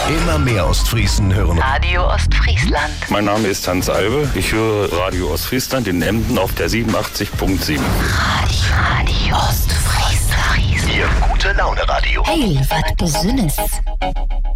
Immer mehr Ostfriesen hören Radio Ostfriesland. Mein Name ist Hans Albe. Ich höre Radio Ostfriesland in Emden auf der 87.7. Radio Ostfriesland. Ihr gute Laune Radio. Hey, was Besonnes.